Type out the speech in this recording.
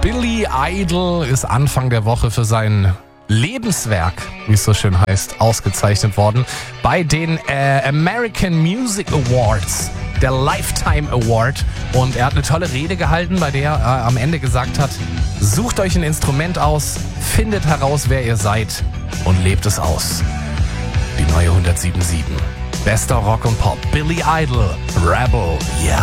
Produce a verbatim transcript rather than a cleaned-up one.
Billy Idol ist Anfang der Woche für sein Lebenswerk, wie es so schön heißt, ausgezeichnet worden bei den äh, American Music Awards, der Lifetime Award. Und er hat eine tolle Rede gehalten, bei der er am Ende gesagt hat, sucht euch ein Instrument aus, findet heraus, wer ihr seid und lebt es aus. Die neue hundertsieben Komma sieben. Bester Rock und Pop. Billy Idol, Rebel, yeah.